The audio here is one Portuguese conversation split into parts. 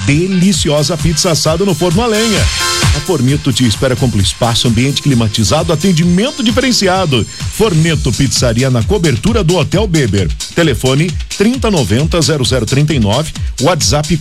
deliciosa pizza assada no forno a lenha. A Forneto te espera com espaço, ambiente climatizado, atendimento diferenciado. Forneto Pizzaria na cobertura do Hotel Beber. Telefone 3090-0039, WhatsApp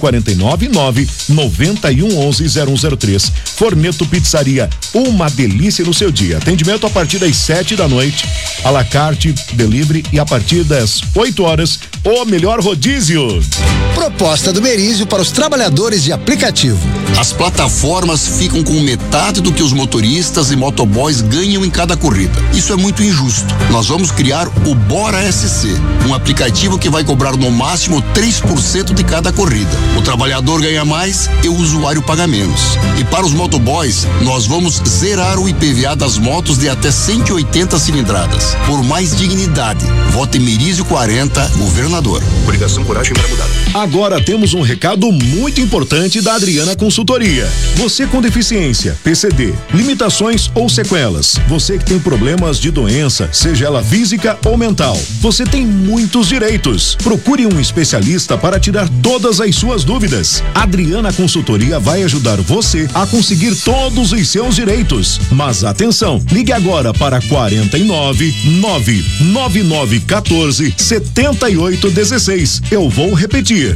499-9111-0103. Forneto Pizzaria, uma delícia no seu dia. Atendimento a partir das 7 da noite, à la carte, delivery, e a partir das 8 horas, o melhor rodízio. Proposta do Merizio para os trabalhadores de aplicativo. As plataformas ficam com metade do que os motoristas e motoboys ganham em cada corrida. Isso é muito injusto. Nós vamos criar o Bora SC, um aplicativo que vai cobrar no máximo 3% de cada corrida. O trabalhador ganha mais e o usuário paga menos. E para os motoboys, nós vamos zerar o IPVA das motos de até 180 cilindradas. Por mais dignidade, vote Merizio 40, governador. Coligação Coragem para Mudar. Agora temos um recado muito importante da Adriana Consultoria. Você com deficiência, PCD, limitações ou sequelas, você que tem problemas de doença, seja ela física ou mental, você tem muitos direitos. Procure um especialista para tirar todas as suas dúvidas. Adriana Consultoria vai ajudar você a conseguir todos os seus direitos. Mas atenção, ligue agora para 49-99914-7816. Eu vou repetir,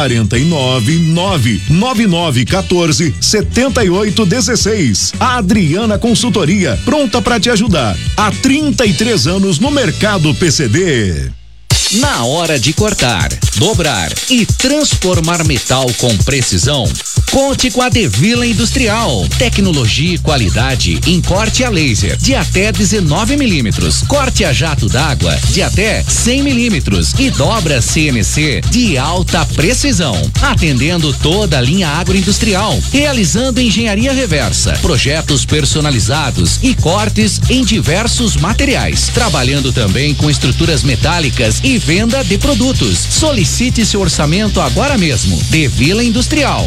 49-99914-7816. A Adriana Consultoria, pronta para te ajudar. Há 33 anos no mercado PCD. Na hora de cortar, dobrar e transformar metal com precisão, conte com a Devila Industrial. Tecnologia e qualidade em corte a laser de até 19 milímetros, corte a jato d'água de até 100 milímetros e dobra CNC de alta precisão, atendendo toda a linha agroindustrial, realizando engenharia reversa, projetos personalizados e cortes em diversos materiais, trabalhando também com estruturas metálicas e venda de produtos. Solicite seu orçamento agora mesmo. Devila Industrial,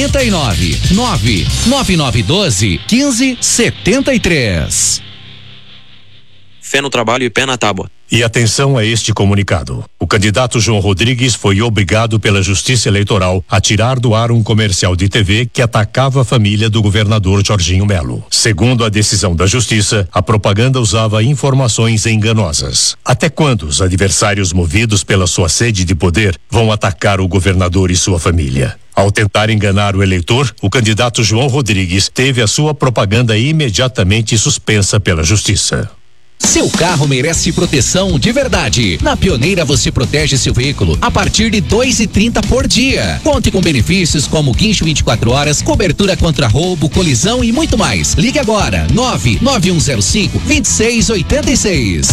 49-9912-1573. Fé no trabalho e pé na tábua. E atenção a este comunicado. O candidato João Rodrigues foi obrigado pela Justiça Eleitoral a tirar do ar um comercial de TV que atacava a família do governador Jorginho Melo. Segundo a decisão da Justiça, a propaganda usava informações enganosas. Até quando os adversários movidos pela sua sede de poder vão atacar o governador e sua família? Ao tentar enganar o eleitor, o candidato João Rodrigues teve a sua propaganda imediatamente suspensa pela Justiça. Seu carro merece proteção de verdade. Na Pioneira você protege seu veículo a partir de R$2,30 por dia. Conte com benefícios como guincho 24 horas, cobertura contra roubo, colisão e muito mais. Ligue agora, 99105-2686.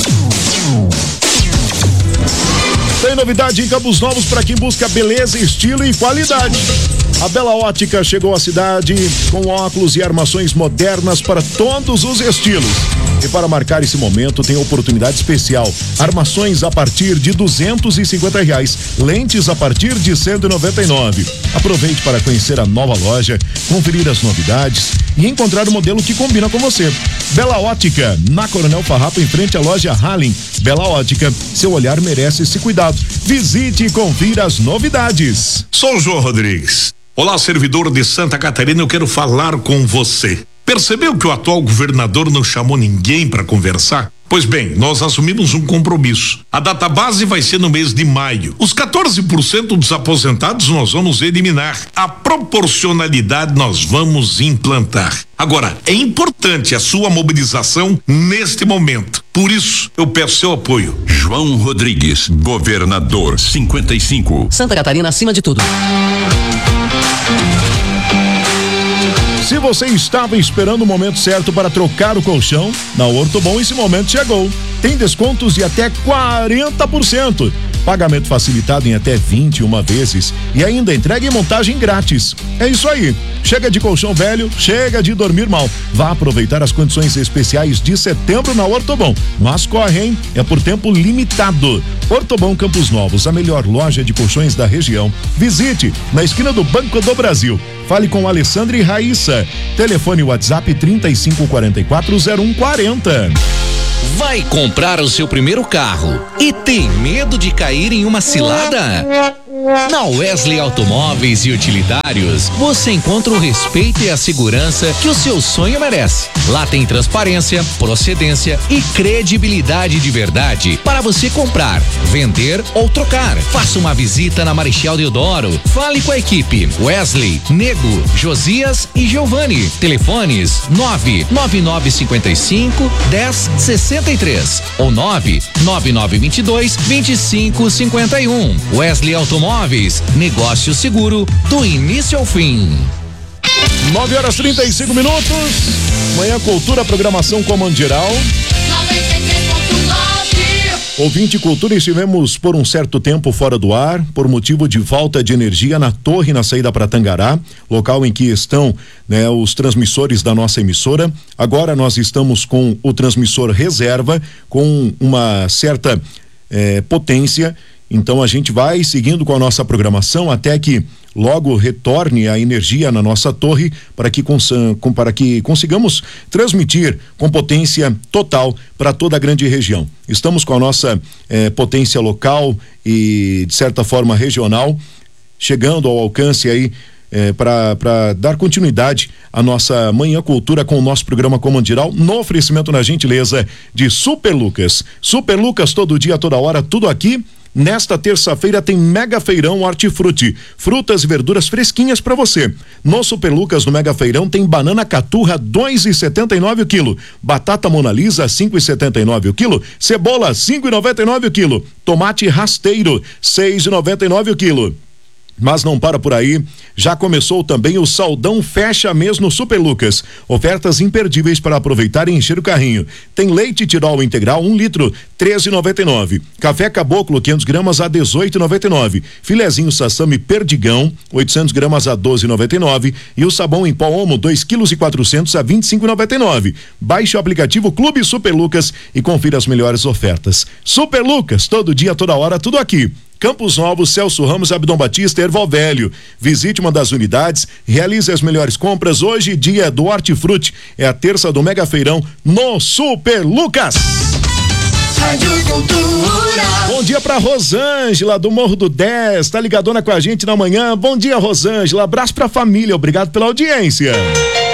Tem novidade em Campos Novos para quem busca beleza, estilo e qualidade. A Bela Ótica chegou à cidade com óculos e armações modernas para todos os estilos. E para marcar esse momento tem oportunidade especial. Armações a partir de R$250, lentes a partir de R$199. Aproveite para conhecer a nova loja, conferir as novidades e encontrar o modelo que combina com você. Bela Ótica, na Coronel Farrapo, em frente à loja Halling. Bela Ótica, seu olhar merece esse cuidado. Visite e confira as novidades. Sou o João Rodrigues. Olá, servidor de Santa Catarina, eu quero falar com você. Percebeu que o atual governador não chamou ninguém para conversar? Pois bem, nós assumimos um compromisso. A data base vai ser no mês de maio. Os 14% dos aposentados nós vamos eliminar. A proporcionalidade nós vamos implantar. Agora, é importante a sua mobilização neste momento. Por isso, eu peço seu apoio. João Rodrigues, governador 55. Santa Catarina acima de tudo. Se você estava esperando o momento certo para trocar o colchão, na Ortobon esse momento chegou. Tem descontos de até 40%. Pagamento facilitado em até 21 vezes e ainda entrega e montagem grátis. É isso aí. Chega de colchão velho, chega de dormir mal. Vá aproveitar as condições especiais de setembro na Ortobon. Mas corre, hein? É por tempo limitado. Ortobon Campos Novos, a melhor loja de colchões da região. Visite na esquina do Banco do Brasil. Fale com Alessandra e Raíssa. Telefone WhatsApp 3544-0140. Vai comprar o seu primeiro carro e tem medo de cair em uma cilada? Na Wesley Automóveis e Utilitários, você encontra o respeito e a segurança que o seu sonho merece. Lá tem transparência, procedência e credibilidade de verdade para você comprar, vender ou trocar. Faça uma visita na Marechal Deodoro. Fale com a equipe Wesley, Nego, Josias e Giovanni. Telefones 99955-1063 ou 99922-2551. Wesley Automóveis, negócio seguro do início ao fim. 9h35. Manhã Cultura, programação Comando Geral. 93.9. Ouvinte Cultura, estivemos por um certo tempo fora do ar, por motivo de falta de energia na torre na saída para Tangará, local em que estão, né, os transmissores da nossa emissora. Agora nós estamos com o transmissor reserva, com uma certa potência. Então a gente vai seguindo com a nossa programação até que logo retorne a energia na nossa torre para que consigamos transmitir com potência total para toda a grande região. Estamos com a nossa potência local e de certa forma regional chegando ao alcance aí para dar continuidade à nossa Manhã Cultura com o nosso programa Comando Geral, no oferecimento na gentileza de Super Lucas. Super Lucas, todo dia, toda hora, tudo aqui. Nesta terça-feira tem Mega Feirão Hortifruti, frutas e verduras fresquinhas para você. No Super Lucas, no Mega Feirão, tem banana caturra 2,79 o quilo, batata Mona Lisa 5,79 o quilo, cebola 5,99 o quilo, tomate rasteiro 6,99 o quilo. Mas não para por aí, já começou também o Saldão Fecha Mês no Super Lucas. Ofertas imperdíveis para aproveitar e encher o carrinho. Tem leite Tirol integral 1 litro, 13,99. Café Caboclo 500 gramas a 18,99. Filezinho Sassami Perdigão 800 gramas a 12,99. E o sabão em pó Omo 2,4 kg a 25,99. Baixe o aplicativo Clube Super Lucas e confira as melhores ofertas. Super Lucas, todo dia, toda hora, tudo aqui. Campos Novos, Celso Ramos, Abdom Batista, Erval Velho. Visite uma das unidades, realize as melhores compras. Hoje, dia do Hortifruti, é a terça do Mega Feirão no Super Lucas. Bom dia pra Rosângela do Morro do 10, tá ligadona com a gente na manhã. Bom dia, Rosângela, abraço pra família, obrigado pela audiência.